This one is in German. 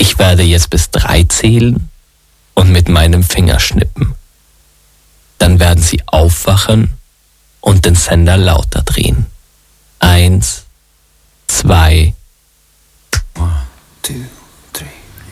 Ich werde jetzt bis 3 zählen und mit meinem Finger schnippen. Dann werden Sie aufwachen und den Sender lauter drehen. 1,